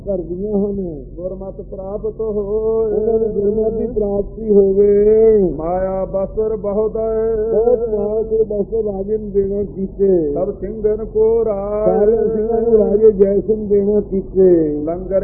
ਕਰਦੀਆਂ ਹਨ। ਗੁਰਮਤਿ ਪ੍ਰਾਪਤ ਹੋਏ, ਉਹਨਾਂ ਨੂੰ ਗੁਰਮਤਿ ਦੀ ਪ੍ਰਾਪਤੀ ਹੋਵੇ। ਮਾਇਆ ਬਸਰ ਬਹੁਤ ਬਹੁਤ ਮਾਇਆ ਦੇ ਬਸ ਰਾਜੇ ਨੂੰ ਦੇਣਾ ਕੀਤੇ, ਸਭ ਸਿੰਘਨ ਕੋ ਸਾਰੇ ਰਾਜ, ਸਿੰਘਾਂ ਨੂੰ ਰਾਜੇ ਜੈ ਸਿੰਘ ਦੇਣਾ ਕੀਤੇ। ਲੰਗਰ